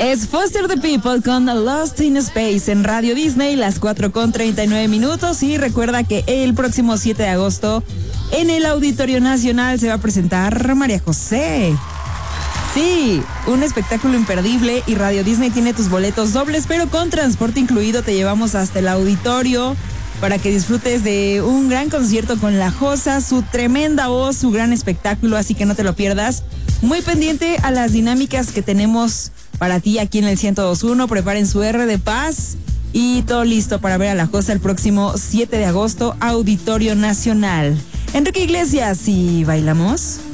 Es Foster the People con Lost in Space en Radio Disney, las 4:39 y recuerda que el próximo 7 de agosto en el Auditorio Nacional se va a presentar María José. Sí, un espectáculo imperdible y Radio Disney tiene tus boletos dobles, pero con transporte incluido te llevamos hasta el auditorio para que disfrutes de un gran concierto con La Josa, su tremenda voz, su gran espectáculo, así que no te lo pierdas. Muy pendiente a las dinámicas que tenemos para ti aquí en el 102.1, preparen su R de paz y todo listo para ver a La Josa el próximo 7 de agosto, Auditorio Nacional. Enrique Iglesias, ¿y bailamos?